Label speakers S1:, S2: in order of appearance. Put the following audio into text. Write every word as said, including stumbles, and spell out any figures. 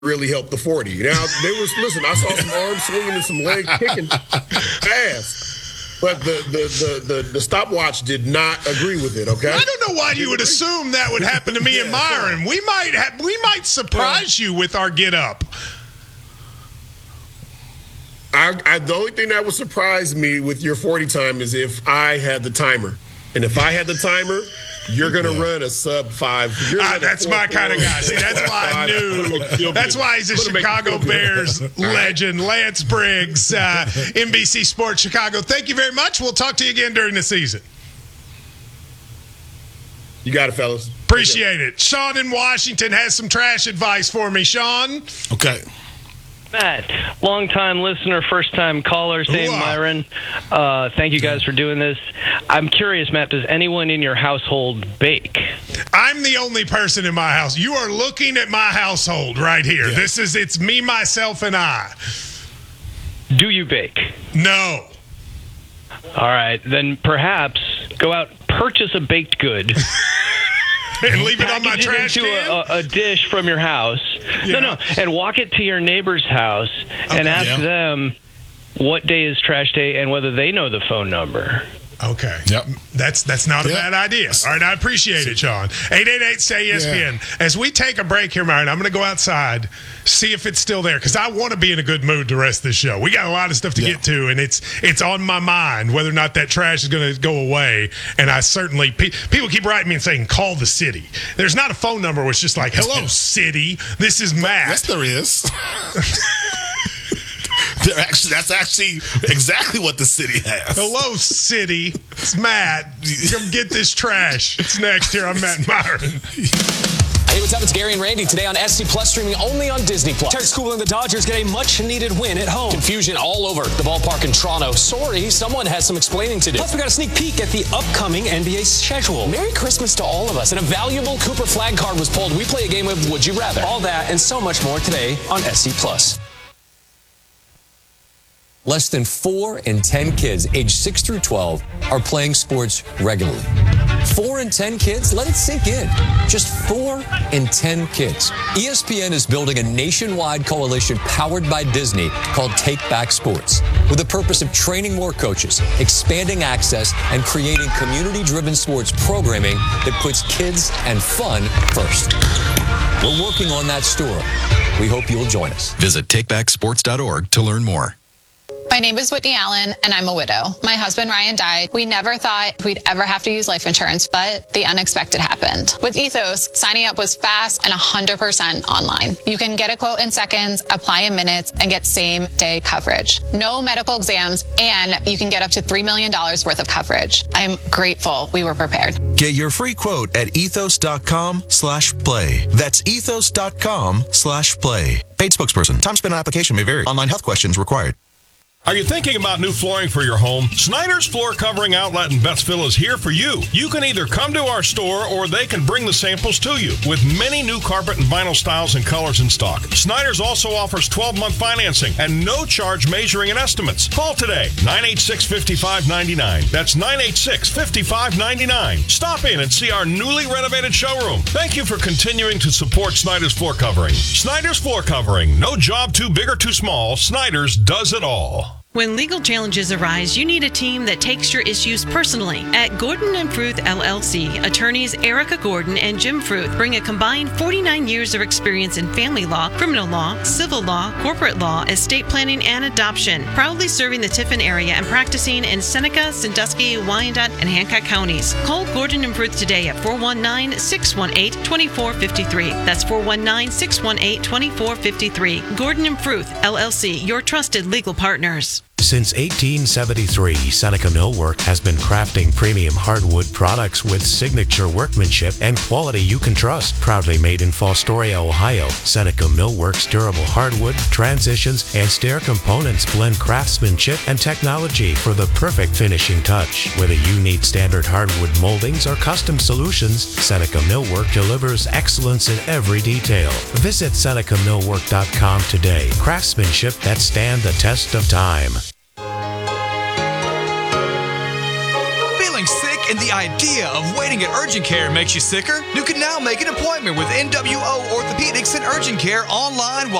S1: really helped the forty. Now, there was, listen, I saw some arms swinging and some legs kicking fast. But the, the, the, the, the stopwatch did not agree with it, okay?
S2: I don't know why you would assume that would happen to me yeah, and Myron. We might have, we might surprise you with our get up.
S1: I, I, the only thing that would surprise me with your forty time is if I had the timer. And if I had the timer, you're going to yeah. run a sub five.
S2: Ah, that's my kind of guy. See, that's why I knew. That's why he's a Chicago Bears legend. Lance Briggs, uh, N B C Sports Chicago. Thank you very much. We'll talk to you again during the season.
S1: You got it, fellas.
S2: Appreciate it. Sean in Washington has some trash advice for me. Sean?
S3: Okay.
S4: Matt, long-time listener, first-time caller, same Myron. Uh, thank you guys for doing this. I'm curious, Matt, does anyone in your household bake?
S2: I'm the only person in my house. You are looking at my household right here. Yeah. This is, it's me, myself, and I.
S4: Do you bake?
S2: No.
S4: All right, then perhaps go out, purchase a baked good.
S2: And leave it on my
S4: Package
S2: trash
S4: it into
S2: can?
S4: A, a dish from your house. Yeah. No, no. And walk it to your neighbor's house
S2: okay,
S4: and ask
S2: yeah.
S4: them what day is trash day and whether they know the phone number.
S2: Okay.
S3: Yep.
S2: That's that's not
S3: yep.
S2: a bad idea. All right, I appreciate it, Sean. eight eight eight, S A Y, E S P N. Yeah. As we take a break here, Myron, I'm going to go outside, see if it's still there, because I want to be in a good mood the rest of the show. We got a lot of stuff to yeah. get to, and it's it's on my mind whether or not that trash is going to go away. And I certainly, pe- people keep writing me and saying, call the city. There's not a phone number where it's just like, hello, city, this is Matt.
S3: Yes, there is. Actually, that's actually exactly what the city has.
S2: Hello, city. It's Matt. Come get this trash. It's next here. I'm Matt Myron.
S5: Hey, what's up? It's Gary and Randy today on S C Plus, streaming only on Disney Plus. Terry School and the Dodgers get a much-needed win at home. Confusion all over the ballpark in Toronto. Sorry, someone has some explaining to do. Plus, we got a sneak peek at the upcoming N B A schedule. Merry Christmas to all of us. And a valuable Cooper flag card was pulled. We play a game of Would You Rather. All that and so much more today on S C Plus.
S6: Less than four in ten kids aged six through twelve are playing sports regularly. Four in ten kids? Let it sink in. Just four in ten kids. E S P N is building a nationwide coalition powered by Disney called Take Back Sports, with the purpose of training more coaches, expanding access, and creating community-driven sports programming that puts kids and fun first. We're working on that story. We hope you'll join us.
S7: Visit take back sports dot org to learn more.
S8: My name is Whitney Allen, and I'm a widow. My husband, Ryan, died. We never thought we'd ever have to use life insurance, but the unexpected happened. With Ethos, signing up was fast and one hundred percent online. You can get a quote in seconds, apply in minutes, and get same-day coverage. No medical exams, and you can get up to three million dollars worth of coverage. I'm grateful we were prepared.
S9: Get your free quote at ethos.com slash play. That's ethos.com slash play. Paid spokesperson. Time spent on application may vary. Online health questions required.
S10: Are you thinking about new flooring for your home? Snyder's Floor Covering Outlet in Bethsville is here for you. You can either come to our store or they can bring the samples to you with many new carpet and vinyl styles and colors in stock. Snyder's also offers twelve-month financing and no charge measuring and estimates. Call today, nine eight six, five five nine nine. That's nine eight six, five five nine nine. Stop in and see our newly renovated showroom. Thank you for continuing to support Snyder's Floor Covering. Snyder's Floor Covering. No job too big or too small. Snyder's does it all.
S11: When legal challenges arise, you need a team that takes your issues personally. At Gordon and Fruth, L L C, attorneys Erica Gordon and Jim Fruth bring a combined forty-nine years of experience in family law, criminal law, civil law, corporate law, estate planning, and adoption, proudly serving the Tiffin area and practicing in Seneca, Sandusky, Wyandotte, and Hancock counties. Call Gordon and Fruth today at four one nine, six one eight, two four five three. That's four one nine, six one eight, two four five three. Gordon and Fruth, L L C, your trusted legal partners.
S12: Since eighteen seventy-three, Seneca Millwork has been crafting premium hardwood products with signature workmanship and quality you can trust. Proudly made in Fostoria, Ohio, Seneca Millwork's durable hardwood, transitions, and stair components blend craftsmanship and technology for the perfect finishing touch. Whether you need standard hardwood moldings or custom solutions, Seneca Millwork delivers excellence in every detail. Visit Seneca Millwork dot com today. Craftsmanship that stand the test of time.
S13: Feeling sick and the idea of waiting at urgent care makes you sicker? You can now make an appointment with N W O Orthopedics and Urgent Care online while